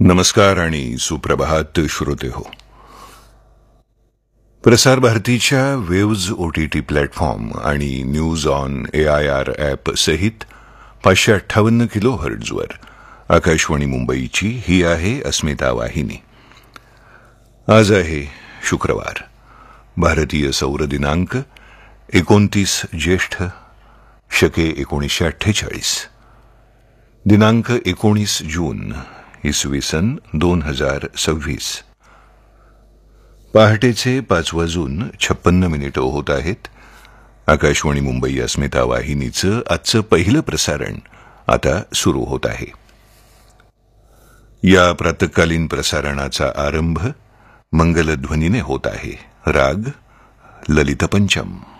नमस्कार आणि सुप्रभात श्रोते हो. प्रसार भारतीच्या वेव्ज OTT प्लॅटफॉर्म आणि न्यूज ऑन AIR ॲप सहित 558 किलोहर्ट्झवर आकाशवाणी मुंबईची ही आहे अस्मिता वाहिनी. आज आहे शुक्रवार, भारतीय सौर दिनांक 29 ज्येष्ठ शके 1948, दिनांक 19 जून इसवी सन 2026. पहाटेचे 5:56 होत आहेत. आकाशवाणी मुंबई अस्मिता वाहिनीचं आजचं पहिलं प्रसारण आता सुरू होत आहे. या प्रातःकालीन प्रसारणाचा आरंभ मंगलध्वनीने होत आहे. राग ललित पंचम.